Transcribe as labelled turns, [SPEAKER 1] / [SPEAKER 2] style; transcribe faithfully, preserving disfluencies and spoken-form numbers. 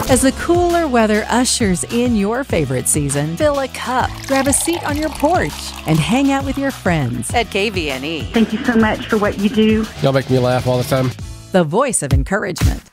[SPEAKER 1] As the cooler weather ushers in your favorite season, fill a cup, grab a seat on your porch, and hang out with your friends at K V N E.
[SPEAKER 2] Thank you so much for what you do.
[SPEAKER 3] Y'all make me laugh all the time.
[SPEAKER 1] The voice of encouragement.